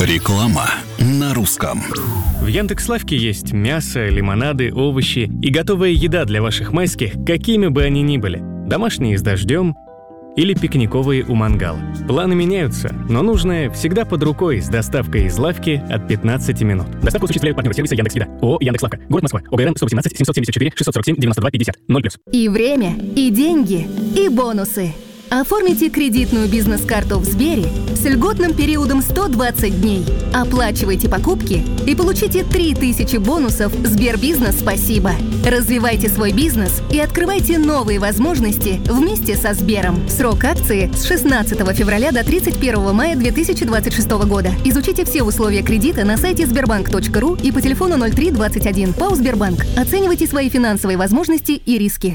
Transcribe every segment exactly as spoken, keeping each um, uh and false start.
Реклама на русском. В Яндекс.Лавке есть мясо, лимонады, овощи и готовая еда для ваших майских, какими бы они ни были. Домашние с дождем или пикниковые у мангала. Планы меняются, но нужное всегда под рукой с доставкой из лавки от пятнадцати минут. Доставку осуществляют партнеры сервиса Яндекс.Еда. ООО «Яндекс.Лавка». Город Москва. ОГРН сто восемнадцать семьсот семьдесят четыре шестьсот сорок семь девяносто два пятьдесят. ноль плюс. И время, и деньги, и бонусы. Оформите кредитную бизнес-карту в Сбере с льготным периодом сто двадцать дней. Оплачивайте покупки и получите три тысячи бонусов Сбербизнес «Спасибо». Развивайте свой бизнес и открывайте новые возможности вместе со Сбером. Срок акции с шестнадцатого февраля до тридцать первого мая две тысячи двадцать шестого года. Изучите все условия кредита на сайте сбербанк точка ру и по телефону ноль три двадцать один. ПАО «Сбербанк». Оценивайте свои финансовые возможности и риски.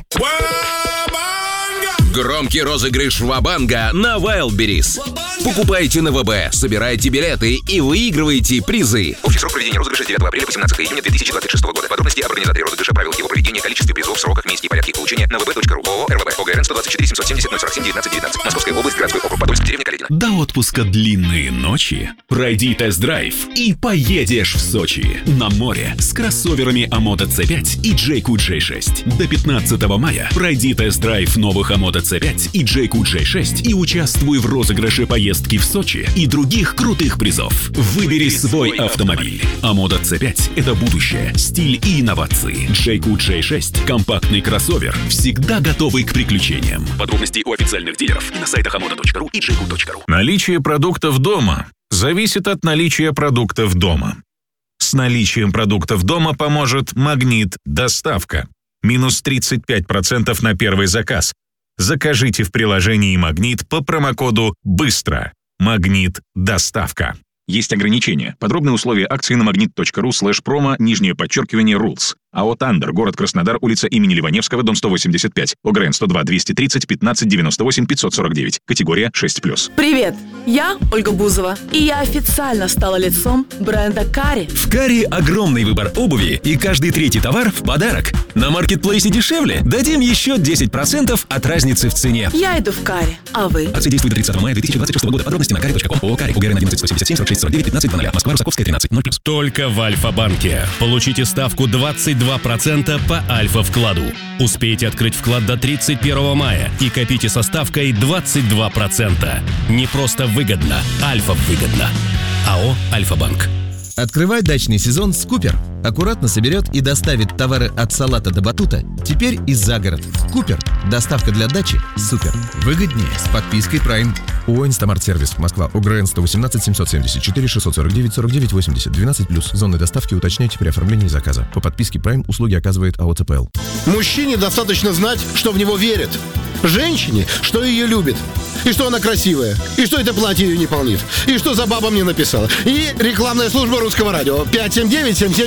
Громкий розыгрыш Ва-банга на Wildberries. Покупайте на ВБ, собирайте билеты и выигрывайте призы. Общий срок проведения розыгрыша с девятого апреля по семнадцатого июня две тысячи двадцать шестого года. Подробности об организаторе розыгрыша, правилах его проведения, количестве призов, сроках, месте и порядке их получения на вэ бэ точка ру. ООО эр вэ бэ. ОГРН сто двадцать четыре семьсот семьдесят ноль сорок семь девятнадцать девятнадцать. Московская область, городской округ Подольск, деревня Каледино. До отпуска длинные ночи. Пройди тест-драйв и поедешь в Сочи. На море с кроссоверами Амото цэ пять и Джейку джей шесть. До пятнадцатого мая пройди тест-драйв новых Амото цэ пять и Джейку джей шесть и участвуй в розыгрыше поездки в Сочи и других крутых призов. Выбери свой автомобиль. Амото цэ пять – это будущее, стиль и инновации. Джейку джей шесть – компактный кроссовер, всегда готовый к приключениям. Подробности у официальных дилеров и на сайтах амото точка ру и джейку точка ру. Наличие продуктов дома зависит от наличия продуктов дома. С наличием продуктов дома поможет Магнит Доставка. Минус тридцать пять процентов на первый заказ. Закажите в приложении «Магнит» по промокоду «Быстро». «Магнит Доставка». Есть ограничения. Подробные условия акции на магнит точка ру слэш промо, нижнее подчеркивание, рулс. АО «Тандер», город Краснодар, улица имени Ливаневского, дом сто восемьдесят пять. ОГРН сто два двести тридцать пятнадцать девяносто восемь пятьсот сорок девять. Категория шесть плюс. Привет, я Ольга Бузова, и я официально стала лицом бренда Кари. В Кари огромный выбор обуви, и каждый третий товар в подарок. На маркетплейсе дешевле? Дадим еще десять процентов от разницы в цене. Я иду в Кари, а вы? Акция действует до тридцатого мая две тысячи двадцать шестого года. Подробности на кари точка ком. ООО «Кари». ОГРН одиннадцать сто семьдесят семь сорок шесть сорок девять пятнадцать двадцать. Москва, Русаковская, тринадцать. ноль плюс. Только в Альфа-банке. Получите ставку двадцать два процента по Альфа-вкладу. Успейте открыть вклад до тридцать первого мая и копите со ставкой двадцать два процента. Не просто выгодно, Альфа-выгодно. АО «Альфа-банк». Открывай дачный сезон с Купер. Аккуратно соберет и доставит товары от салата до батута. Теперь и за город. Купер. Доставка для дачи. Супер. Выгоднее с подпиской Prime. ООО «Инстамарт Сервис». Москва. ОГРН сто восемнадцать семьсот семьдесят четыре шестьсот сорок девять сорок девять восемьдесят. двенадцать плюс. Зоны доставки уточняйте при оформлении заказа. По подписке Prime услуги оказывает АО цэ пэ эл. Мужчине достаточно знать, что в него верят. Женщине, что ее любит. И что она красивая. И что это платье ее не полнит. И что за баба мне написала. И рекламная служба Русского радио. пять семь девять семь семь